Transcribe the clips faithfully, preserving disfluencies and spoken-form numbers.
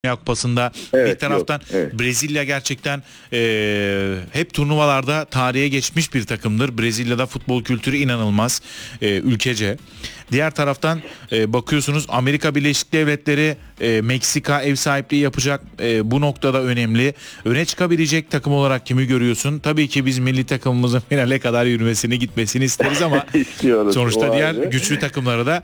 Dünya Kupası'nda. Evet, bir taraftan yok, evet. Brezilya gerçekten e, hep turnuvalarda tarihe geçmiş bir takımdır. Brezilya'da futbol kültürü inanılmaz e, ülkece. Diğer taraftan e, bakıyorsunuz Amerika Birleşik Devletleri, e, Meksika ev sahipliği yapacak. E, bu noktada önemli. Öne çıkabilecek takım olarak kimi görüyorsun? Tabii ki biz milli takımımızın finale kadar yürümesini, gitmesini isteriz ama sonuçta diğer ayrı. güçlü takımları da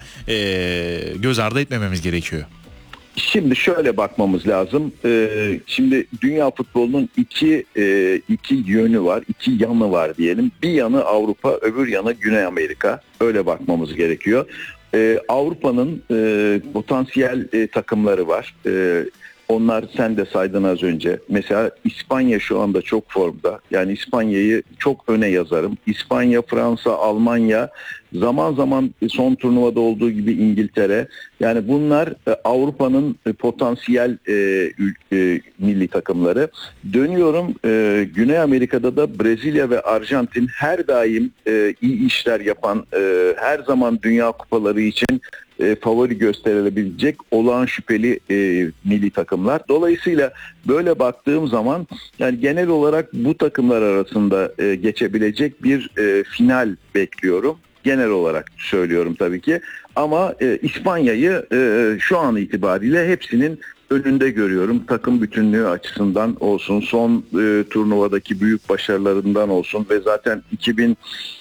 e, göz ardı etmememiz gerekiyor. Şimdi şöyle bakmamız lazım. Ee, şimdi dünya futbolunun iki e, iki yönü var, iki yanı var diyelim. Bir yanı Avrupa, öbür yanı Güney Amerika. Öyle bakmamız gerekiyor. Ee, Avrupa'nın e, potansiyel e, takımları var. E, onlar sen de saydın az önce. Mesela İspanya şu anda çok formda. Yani İspanya'yı çok öne yazarım. İspanya, Fransa, Almanya, zaman zaman son turnuvada olduğu gibi İngiltere. Yani bunlar Avrupa'nın potansiyel e, e, milli takımları. Dönüyorum e, Güney Amerika'da da Brezilya ve Arjantin her daim e, iyi işler yapan, e, her zaman Dünya Kupaları için e, favori gösterilebilecek olağan şüpheli e, milli takımlar. Dolayısıyla böyle baktığım zaman yani genel olarak bu takımlar arasında e, geçebilecek bir e, final bekliyorum. Genel olarak söylüyorum tabii ki. Ama e, İspanya'yı e, şu an itibariyle hepsinin önünde görüyorum. Takım bütünlüğü açısından olsun, son e, turnuvadaki büyük başarılarından olsun ve zaten iki bin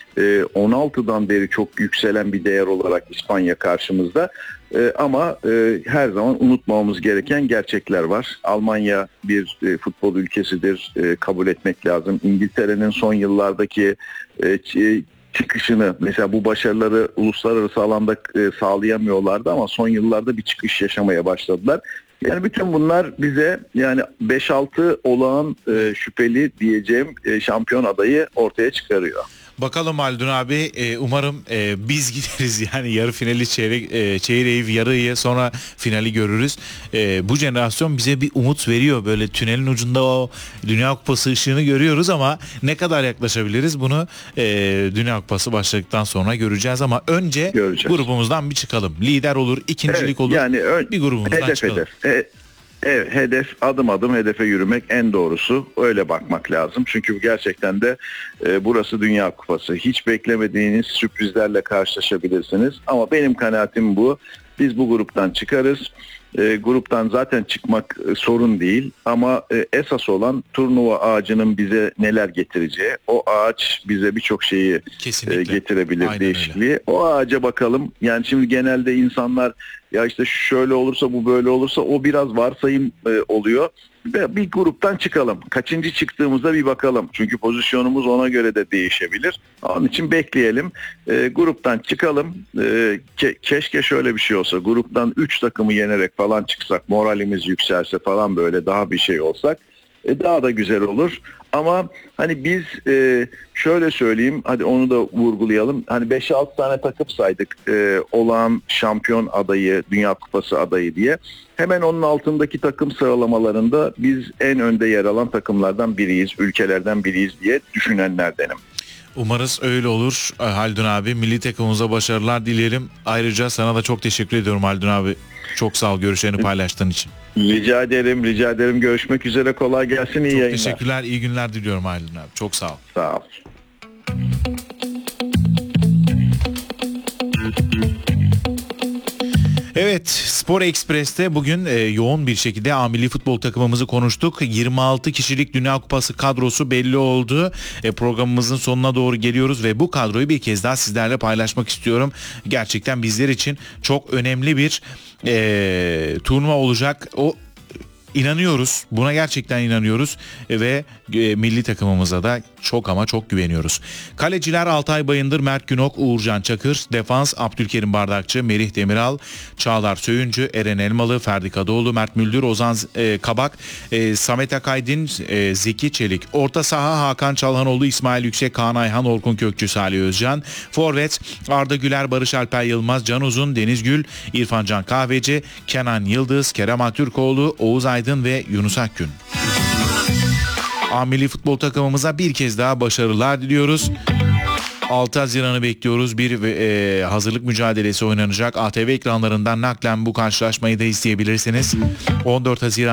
on altıdan beri çok yükselen bir değer olarak İspanya karşımızda. E, ama e, her zaman unutmamamız gereken gerçekler var. Almanya bir e, futbol ülkesidir, e, kabul etmek lazım. İngiltere'nin son yıllardaki e, çıkışını, mesela bu başarıları uluslararası alanda e, sağlayamıyorlardı ama son yıllarda bir çıkış yaşamaya başladılar. Yani bütün bunlar bize yani beş altı olağan e, şüpheli diyeceğim e, şampiyon adayı ortaya çıkarıyor. Bakalım Haldun abi, e, umarım e, biz gideriz yani yarı finali, çeyrek, e, çeyreği, yarıyı, sonra finali görürüz. E, bu jenerasyon bize bir umut veriyor, böyle tünelin ucunda o Dünya Kupası ışığını görüyoruz ama ne kadar yaklaşabiliriz bunu e, Dünya Kupası başladıktan sonra göreceğiz ama önce göreceğiz. Grubumuzdan bir çıkalım. Lider olur, ikincilik evet, olur, yani ön, bir grubumuzdan hedef, çıkalım. Hedef. E, Evet, hedef, adım adım hedefe yürümek en doğrusu. Öyle bakmak lazım. Çünkü gerçekten de e, burası Dünya Kupası. Hiç beklemediğiniz sürprizlerle karşılaşabilirsiniz. Ama benim kanaatim bu. Biz bu gruptan çıkarız. E, gruptan zaten çıkmak e, sorun değil. Ama e, esas olan turnuva ağacının bize neler getireceği. O ağaç bize birçok şeyi e, getirebilir, aynen değişikliği. Öyle. O ağaca bakalım. Yani şimdi genelde insanlar ya işte şöyle olursa, bu böyle olursa, o biraz varsayım e, oluyor. Ve bir gruptan çıkalım. Kaçıncı çıktığımızda bir bakalım. Çünkü pozisyonumuz ona göre de değişebilir. Onun için bekleyelim. E, gruptan çıkalım. E, ke- keşke şöyle bir şey olsa. Gruptan üç takımı yenerek falan çıksak. Moralimiz yükselse falan, böyle daha bir şey olsak. E, daha da güzel olur. Ama hani biz e, şöyle söyleyeyim, hadi onu da vurgulayalım. Hani beş altı tane takım saydık e, olağan şampiyon adayı, Dünya Kupası adayı diye. Hemen onun altındaki takım sıralamalarında biz en önde yer alan takımlardan biriyiz, ülkelerden biriyiz diye düşünenlerdenim. Umarız öyle olur Haldun abi. Milli takımımıza başarılar dileyelim. Ayrıca sana da çok teşekkür ediyorum Haldun abi. Çok sağ ol görüşlerini paylaştığın için. Rica ederim, rica ederim. Görüşmek üzere. Kolay gelsin. İyi çok yayınlar. Çok teşekkürler. İyi günler diliyorum Haldun abi. Çok sağ ol. Sağ ol. Evet, Spor Ekspres'te bugün e, yoğun bir şekilde A milli futbol takımımızı konuştuk. yirmi altı kişilik Dünya Kupası kadrosu belli oldu. E, programımızın sonuna doğru geliyoruz ve bu kadroyu bir kez daha sizlerle paylaşmak istiyorum. Gerçekten bizler için çok önemli bir e, turnuva olacak. O İnanıyoruz. Buna gerçekten inanıyoruz ve e, milli takımımıza da çok ama çok güveniyoruz. Kaleciler Altay Bayındır, Mert Günok, Uğurcan Çakır. Defans Abdülkerim Bardakçı, Merih Demiral, Çağlar Söyüncü, Eren Elmalı, Ferdi Kadıoğlu, Mert Müldür, Ozan e, Kabak, e, Samet Akaydın, e, Zeki Çelik. Orta saha Hakan Çalhanoğlu, İsmail Yüksek, Kaan Ayhan, Orkun Kökçü, Salih Özcan. Forvet Arda Güler, Barış Alper Yılmaz, Can Uzun, Deniz Gül, İrfan Can Kahveci, Kenan Yıldız, Kerem Aktürkoğlu, Oğuz Aydın ve Yunus Akgün. A milli futbol takımımıza bir kez daha başarılar diliyoruz. altı Haziran'ı bekliyoruz. Bir e, hazırlık mücadelesi oynanacak. A T V ekranlarından naklen bu karşılaşmayı da izleyebilirsiniz. on dört Haziran